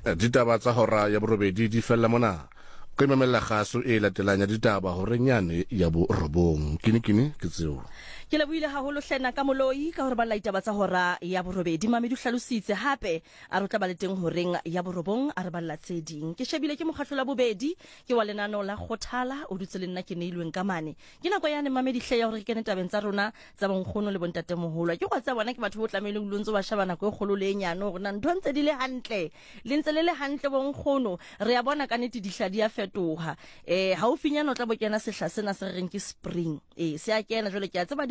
ditaba tsa hora ya borobedi di fella mona ko imamela gaso e latelanya ditaba hore nyane ya borobong kini ke tseo ke leboile haholo hlena ka moloi ka hore ba laitaba tsa hora ya borobedi mame di hlalositse hape a re tla ba le teng horeng ya borobong a re balla tseding ke shebile ke mokgatlo la bobedi ke wa lenano la khothala o dutse le nna ke neilweng ka mane ke nako yane mame di hleya hore ke kene tabeng tsa rona tsa bonkgono le bontate moholo ke go tsa bona ke batho bo tlameleng lo ntse ba shebana go kgolo le nyane hore na ntho ntse di le hantle le ntse le le hantle bonkgono re ya bona ka nete dihla di a fetoha ha o finyana o tla bo kena sehla sena se reng ke spring se a kena jole ke a tseba